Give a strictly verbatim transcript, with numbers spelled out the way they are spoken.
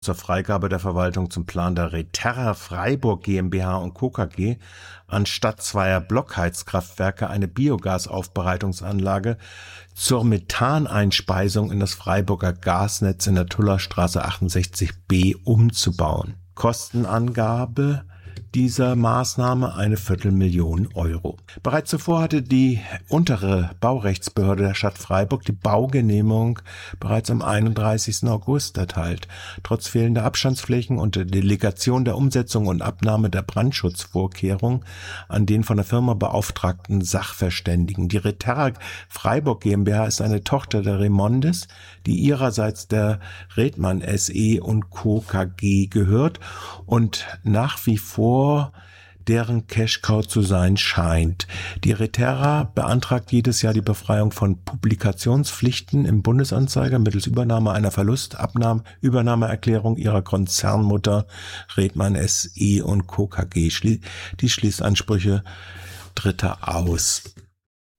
zur Freigabe der Verwaltung zum Plan der Reterra Freiburg GmbH und Co. KG anstatt zweier Blockheizkraftwerke eine Biogasaufbereitungsanlage zur Methaneinspeisung in das Freiburger Gasnetz in der Tullerstraße achtundsechzig b umzubauen. Kostenangabe dieser Maßnahme eine Viertelmillion Euro. Bereits zuvor hatte die untere Baurechtsbehörde der Stadt Freiburg die Baugenehmigung bereits am einunddreißigsten August erteilt. Trotz fehlender Abstandsflächen und der Delegation der Umsetzung und Abnahme der Brandschutzvorkehrungen an den von der Firma beauftragten Sachverständigen. Die Reterra Freiburg GmbH ist eine Tochter der Remondis, die ihrerseits der Redmann S E und Co. K G gehört und nach wie vor deren Cash-Cow zu sein scheint. Die Reterra beantragt jedes Jahr die Befreiung von Publikationspflichten im Bundesanzeiger mittels Übernahme einer Verlustabnahme, Übernahmeerklärung ihrer Konzernmutter Redmann S E und Co. K G. Die Schließansprüche Dritter aus.